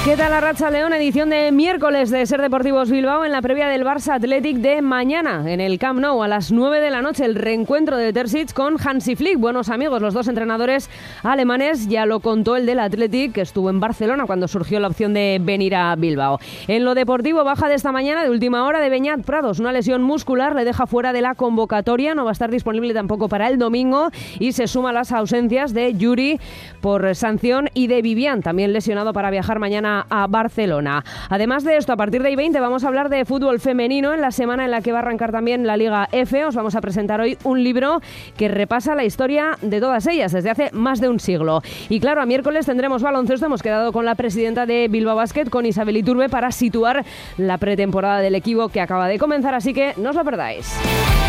¿Qué tal Arratsaldeon? Edición de miércoles de Ser Deportivos Bilbao en la previa del Barça Athletic de mañana en el Camp Nou a las 9 de la noche. El reencuentro de Terzic con Hansi Flick. Buenos amigos, los dos entrenadores alemanes. Ya lo contó el del Athletic, que estuvo en Barcelona cuando surgió la opción de venir a Bilbao. En lo deportivo, baja de esta mañana de última hora de Beñat Prados. Una lesión muscular le deja fuera de la convocatoria. No va a estar disponible tampoco para el domingo. Y se suma a las ausencias de Yuri por sanción y de Vivian, también lesionado para viajar mañana a Barcelona. Además de esto, a partir de I20 vamos a hablar de fútbol femenino en la semana en la que va a arrancar también la Liga F. Os vamos a presentar hoy un libro que repasa la historia de todas ellas desde hace más de un siglo. Y claro, a miércoles tendremos baloncesto. Hemos quedado con la presidenta de Bilbao Basket, con Isabel Iturbe, para situar la pretemporada del equipo que acaba de comenzar, así que no os lo perdáis.